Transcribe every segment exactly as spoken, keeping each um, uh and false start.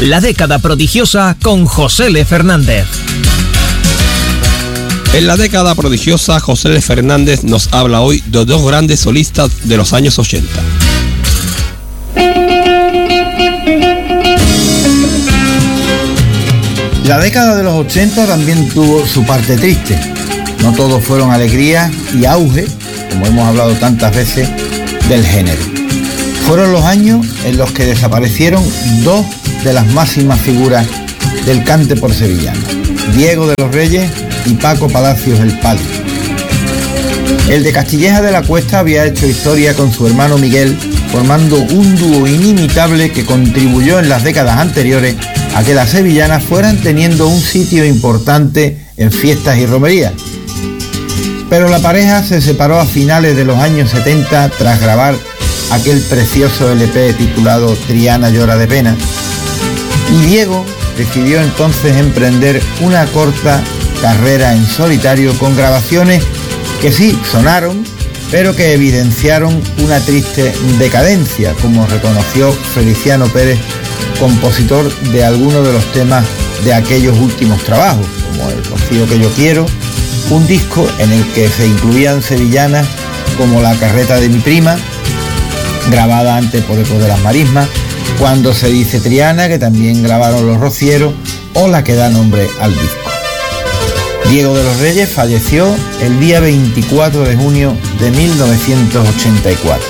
La década prodigiosa con José L. Fernández. En la década prodigiosa, José L. Fernández nos habla hoy de dos grandes solistas de los años ochenta. La década de los ochenta también tuvo su parte triste. No todos fueron alegría y auge, como hemos hablado tantas veces, del género. Fueron los años en los que desaparecieron dos de las máximas figuras del cante por sevillano, Diego de los Reyes y Paco Palacios el Pali. El de Castilleja de la Cuesta había hecho historia con su hermano Miguel, formando un dúo inimitable que contribuyó en las décadas anteriores a que las sevillanas fueran teniendo un sitio importante en fiestas y romerías. Pero la pareja se separó a finales de los años setenta tras grabar aquel precioso L P titulado Triana llora de pena, y Diego decidió entonces emprender una corta carrera en solitario con grabaciones que sí sonaron, pero que evidenciaron una triste decadencia, como reconoció Feliciano Pérez, compositor de algunos de los temas de aquellos últimos trabajos, como El Rocío que yo quiero, un disco en el que se incluían sevillanas como La carreta de mi prima, grabada antes por Eco de las Marismas, Cuando se dice Triana, que también grabaron los Rocieros, o la que da nombre al disco. Diego de los Reyes falleció el día veinticuatro de junio de mil novecientos ochenta y cuatro.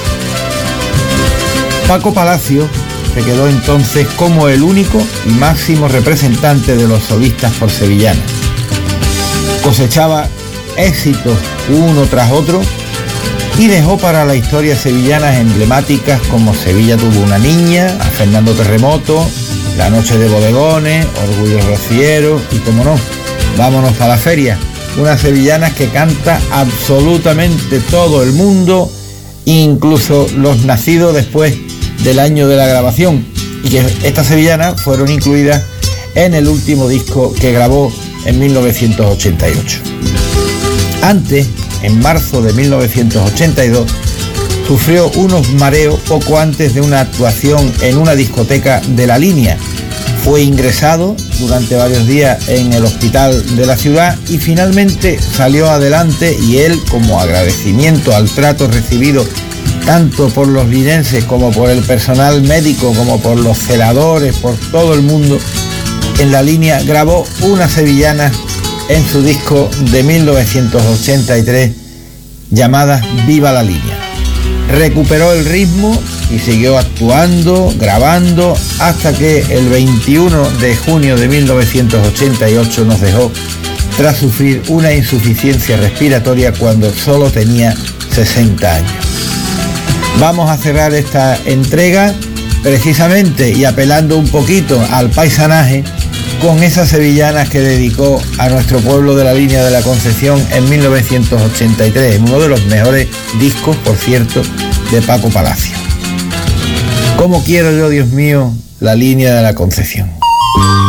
Paco Palacio se quedó entonces como el único y máximo representante de los solistas por sevillana. Cosechaba éxitos uno tras otro y dejó para la historia sevillanas emblemáticas como Sevilla tuvo una niña, a Fernando Terremoto, La noche de bodegones, Orgullo rociero y, como no, Vámonos para la feria, unas sevillanas que canta absolutamente todo el mundo, incluso los nacidos después del año de la grabación, y que estas sevillanas fueron incluidas en el último disco que grabó en mil novecientos ochenta y ocho. Antes, en marzo de mil novecientos ochenta y dos, sufrió unos mareos poco antes de una actuación en una discoteca de La Línea. Fue ingresado durante varios días en el hospital de la ciudad y finalmente salió adelante, y él, como agradecimiento al trato recibido tanto por los linenses como por el personal médico, como por los celadores, por todo el mundo, en La Línea grabó una sevillana en su disco de mil novecientos ochenta y tres llamada Viva la Línea. Recuperó el ritmo y siguió actuando, grabando, hasta que el veintiuno de junio de mil novecientos ochenta y ocho nos dejó tras sufrir una insuficiencia respiratoria cuando solo tenía sesenta años. Vamos a cerrar esta entrega precisamente y apelando un poquito al paisanaje con esas sevillanas que dedicó a nuestro pueblo de la Línea de la Concepción en mil novecientos ochenta y tres, en uno de los mejores discos, por cierto, de Paco Palacio. ¿Cómo quiero yo, Dios mío, la Línea de la Concepción?